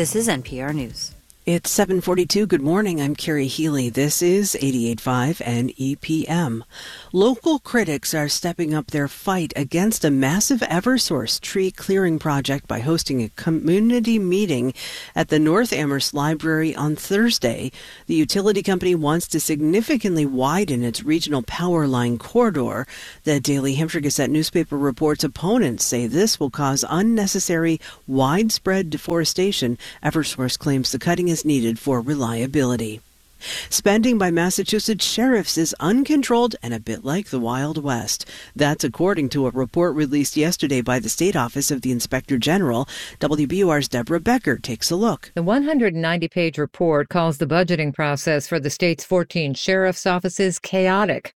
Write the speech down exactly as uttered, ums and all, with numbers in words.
This is N P R News. It's seven forty-two. Good morning. I'm Carrie Healy. This is eighty-eight point five N E P M. Local critics are stepping up their fight against a massive Eversource tree clearing project by hosting a community meeting at the North Amherst Library on Thursday. The utility company wants to significantly widen its regional power line corridor. The Daily Hampshire Gazette newspaper reports opponents say this will cause unnecessary widespread deforestation. Eversource claims the cutting is needed for reliability. Spending by Massachusetts sheriffs is uncontrolled and a bit like the Wild West. That's according to a report released yesterday by the State Office of the Inspector General. W B U R's Deborah Becker takes a look. The one hundred ninety page report calls the budgeting process for the state's fourteen sheriff's offices chaotic.